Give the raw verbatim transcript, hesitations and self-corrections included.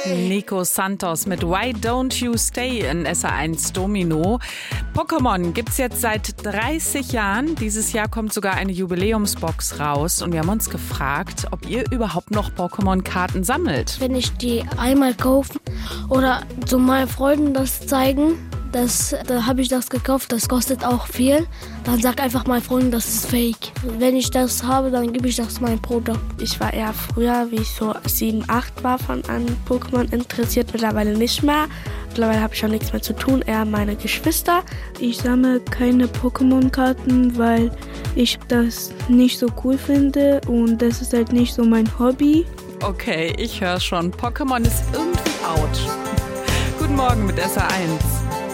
Nico Santos mit Why Don't You Stay in S R eins Domino. Pokémon gibt's jetzt seit dreißig Jahren. Dieses Jahr kommt sogar eine Jubiläumsbox raus. Und wir haben uns gefragt, ob ihr überhaupt noch Pokémon-Karten sammelt. Wenn ich die einmal kaufe oder zu meinen Freunden das zeigen, das, da habe ich das gekauft, das kostet auch viel. Dann sag einfach meinen Freunden, das ist fake. Wenn ich das habe, dann gebe ich das meinem Bruder. Ich war eher früher, wie ich so sieben, acht war, von an Pokémon interessiert. Mittlerweile nicht mehr. Mittlerweile habe ich auch nichts mehr zu tun, eher meine Geschwister. Ich sammle keine Pokémon-Karten, weil ich das nicht so cool finde und das ist halt nicht so mein Hobby. Okay, ich höre schon, Pokémon ist irgendwie out. Guten Morgen mit S R eins.